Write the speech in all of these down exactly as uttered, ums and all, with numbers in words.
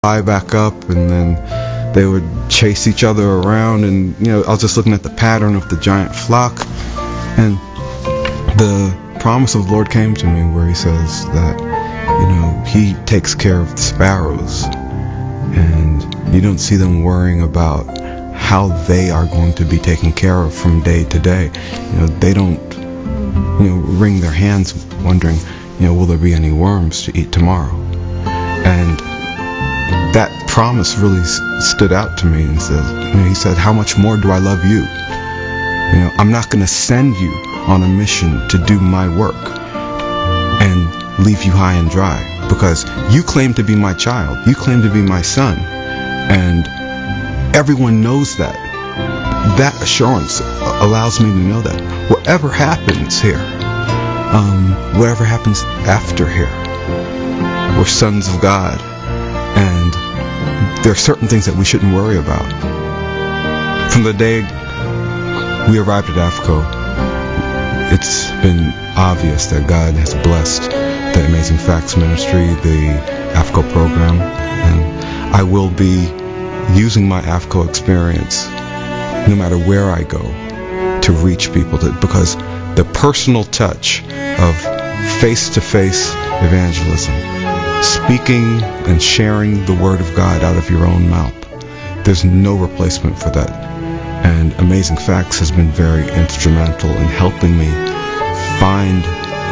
fly back up, and then they would chase each other around. And you know, I was just looking at the pattern of the giant flock, and the promise of the Lord came to me where He says that, you know, He takes care of the sparrows, and you don't see them worrying about how they are going to be taken care of from day to day. You know, they don't, you know, wring their hands wondering, you know, will there be any worms to eat tomorrow? And that promise really s- stood out to me, and says, you know, He said, how much more do I love you? You know, I'm not going to send you on a mission to do my work and leave you high and dry, because you claim to be my child, you claim to be my son, and everyone knows that. That assurance allows me to know that whatever happens here, um, whatever happens after here, we're sons of God, and there are certain things that we shouldn't worry about. From the day we arrived at AFCOE, it's been obvious that God has blessed the Amazing Facts Ministry, the AFCOE program, and I will be using my AFCOE experience, no matter where I go, to reach people, to, because the personal touch of face-to-face evangelism, speaking and sharing the Word of God out of your own mouth, there's no replacement for that. And Amazing Facts has been very instrumental in helping me find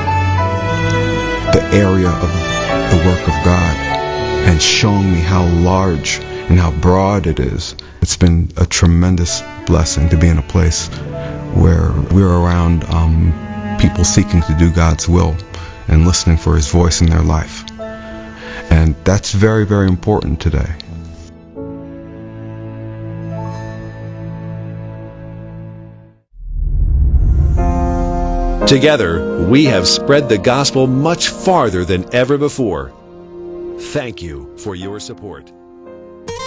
the area of the work of God and showing me how large and how broad it is. It's been a tremendous blessing to be in a place where we're around um, people seeking to do God's will and listening for His voice in their life. And that's very, very important today. Together, we have spread the gospel much farther than ever before. Thank you for your support.